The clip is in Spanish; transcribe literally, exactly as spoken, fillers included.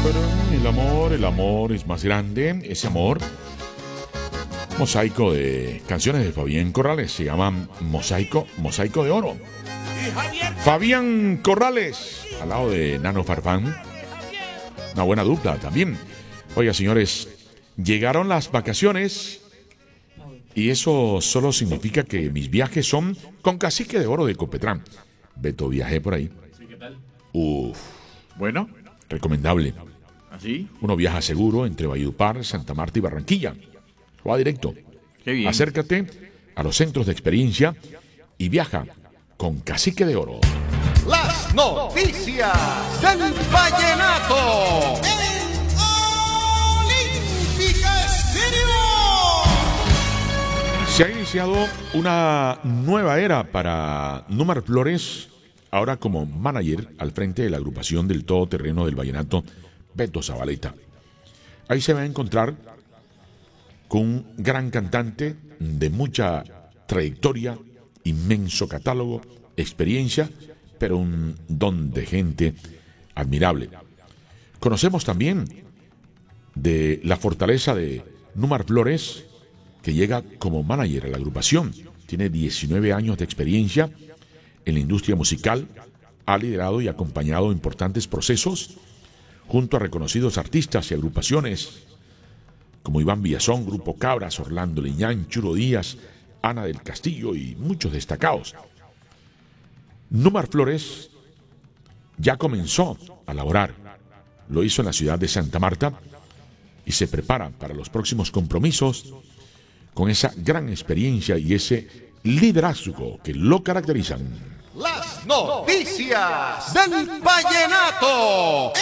Pero el amor, el amor es más grande. Ese amor, mosaico de canciones de Fabián Corrales, se llama Mosaico, Mosaico de Oro. Fabián Corrales, al lado de Nano Farfán. Una buena dupla también. Oiga, señores, llegaron las vacaciones y eso solo significa que mis viajes son con Cacique de Oro de Copetrán. Beto, viajé por ahí. Uf. Bueno. Recomendable. ¿Así? Uno viaja seguro entre Valledupar, Santa Marta y Barranquilla. Va directo. Qué bien. Acércate a los centros de experiencia y viaja con Cacique de Oro. Las noticias del vallenato. Olímpica Estéreo. Se ha iniciado una nueva era para Númar Flores, ahora como manager al frente de la agrupación del todoterreno del vallenato, Beto Zabaleta. Ahí se va a encontrar con un gran cantante de mucha trayectoria, inmenso catálogo, experiencia, pero un don de gente admirable. Conocemos también de la fortaleza de Númar Flores, que llega como manager a la agrupación. Tiene diecinueve años de experiencia en la industria musical, ha liderado y acompañado importantes procesos junto a reconocidos artistas y agrupaciones como Iván Villazón, Grupo Cabras, Orlando Liñán, Churo Díaz, Ana del Castillo y muchos destacados. Númar Flores ya comenzó a laborar, lo hizo en la ciudad de Santa Marta y se prepara para los próximos compromisos con esa gran experiencia y ese liderazgo que lo caracterizan. Las noticias del vallenato.